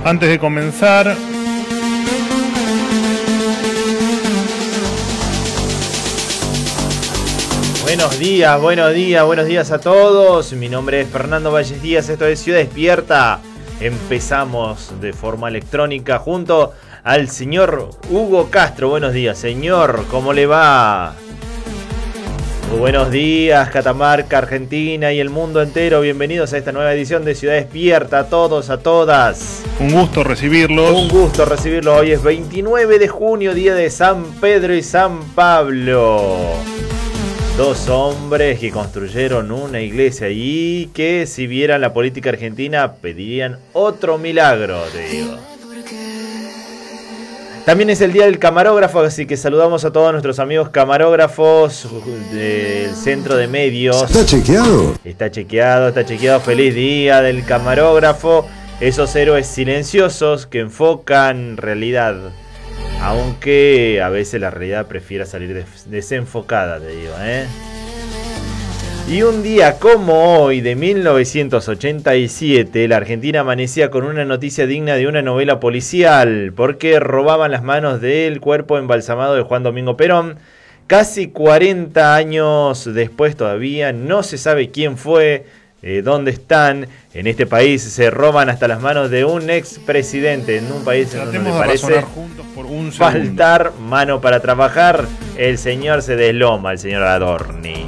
Antes de comenzar, buenos días a todos. Mi nombre es Fernando Valles Díaz, esto es Ciudad Despierta. Empezamos de forma electrónica junto al señor Hugo Castro. Buenos días, señor, ¿cómo le va? Muy buenos días, Catamarca, Argentina y el mundo entero. Bienvenidos a esta nueva edición de Ciudad Despierta, a todos, a todas. Un gusto recibirlos. Un gusto recibirlos. Hoy es 29 de junio, día de San Pedro y San Pablo. Dos hombres que construyeron una iglesia y que, si vieran la política argentina, pedirían otro milagro, te digo. También es el día del camarógrafo, así que saludamos a todos nuestros amigos camarógrafos del Centro de Medios. ¿Está chequeado? Está chequeado. Feliz día del camarógrafo. Esos héroes silenciosos que enfocan realidad. Aunque a veces la realidad prefiera salir desenfocada, te digo, ¿eh? Y un día como hoy, de 1987, la Argentina amanecía con una noticia digna de una novela policial, porque robaban las manos del cuerpo embalsamado de Juan Domingo Perón. Casi 40 años después todavía no se sabe quién fue, dónde están. En este país se roban hasta las manos de un expresidente, en un país en donde parece faltar mano para trabajar. El señor se desloma, el señor Adorni.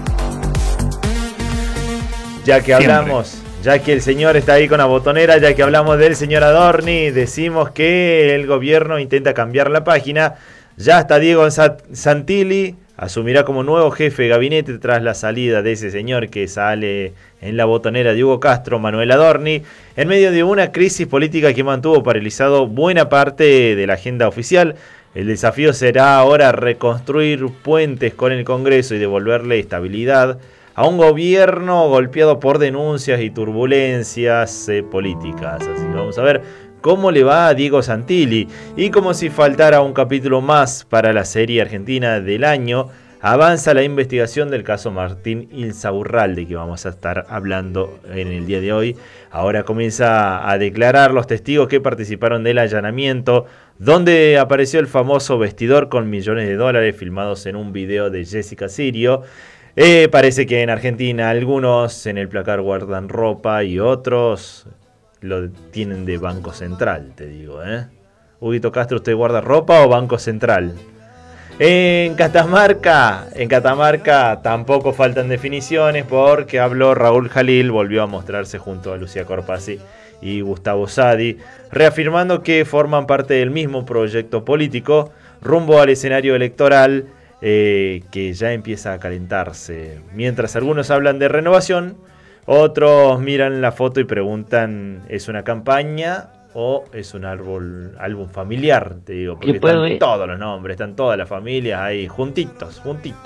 Ya que el señor está ahí con la botonera, ya que hablamos del señor Adorni, decimos que el gobierno intenta cambiar la página. Ya está Diego Santilli, asumirá como nuevo jefe de gabinete tras la salida de ese señor que sale en la botonera de Hugo Castro, Manuel Adorni, en medio de una crisis política que mantuvo paralizado buena parte de la agenda oficial. El desafío será ahora reconstruir puentes con el Congreso y devolverle estabilidad a un gobierno golpeado por denuncias y turbulencias políticas. Así que vamos a ver cómo le va a Diego Santilli. Y como si faltara un capítulo más para la serie argentina del año, avanza la investigación del caso Martín Insaurralde, que vamos a estar hablando en el día de hoy. Ahora comienza a declarar los testigos que participaron del allanamiento, donde apareció el famoso vestidor con millones de dólares filmados en un video de Jessica Sirio. Parece que en Argentina algunos en el placar guardan ropa y otros lo tienen de Banco Central, te digo, ¿eh? Huguito Castro, ¿usted guarda ropa o Banco Central? En Catamarca tampoco faltan definiciones, porque habló Raúl Jalil, volvió a mostrarse junto a Lucía Corpasi y Gustavo Sadi, reafirmando que forman parte del mismo proyecto político rumbo al escenario electoral, que ya empieza a calentarse. Mientras algunos hablan de renovación, otros miran la foto y preguntan, ¿es una campaña o es un álbum familiar? Te digo, porque están todos los nombres, están todas las familias ahí juntitos.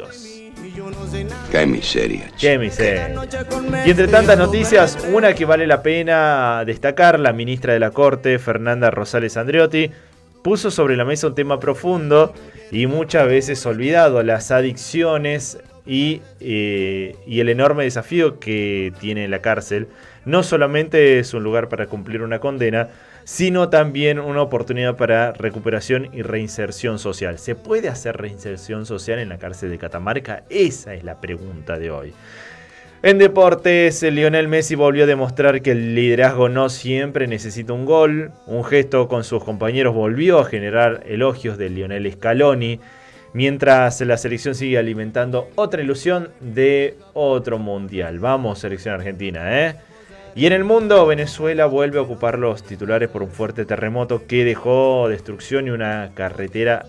Qué miseria. Y entre tantas noticias, una que vale la pena destacar: la ministra de la Corte, Fernanda Rosales Andreotti, puso sobre la mesa un tema profundo y muchas veces olvidado: las adicciones y el enorme desafío que tiene la cárcel. No solamente es un lugar para cumplir una condena, sino también una oportunidad para recuperación y reinserción social. ¿Se puede hacer reinserción social en la cárcel de Catamarca? Esa es la pregunta de hoy. En deportes, Lionel Messi volvió a demostrar que el liderazgo no siempre necesita un gol. Un gesto con sus compañeros volvió a generar elogios de Lionel Scaloni, mientras la selección sigue alimentando otra ilusión de otro mundial. Vamos, selección argentina, ¿eh? Y en el mundo, Venezuela vuelve a ocupar los titulares por un fuerte terremoto que dejó destrucción y una carrera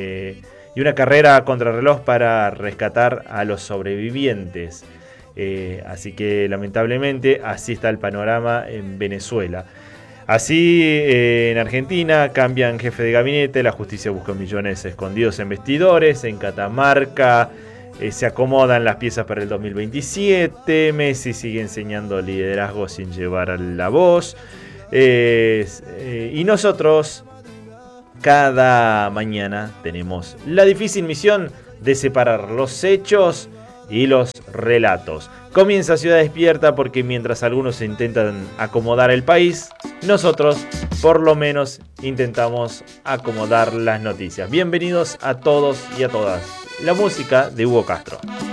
a contrarreloj para rescatar a los sobrevivientes. Así que lamentablemente así está el panorama en Venezuela. Así, en Argentina cambian jefe de gabinete, la justicia busca millones escondidos en vestidores. En Catamarca se acomodan las piezas para el 2027. Messi sigue enseñando liderazgo sin llevar a la voz. Y nosotros cada mañana tenemos la difícil misión de separar los hechos y los relatos. Comienza Ciudad Despierta, porque mientras algunos intentan acomodar el país, nosotros por lo menos intentamos acomodar las noticias. Bienvenidos a todos y a todas. La música de Hugo Castro.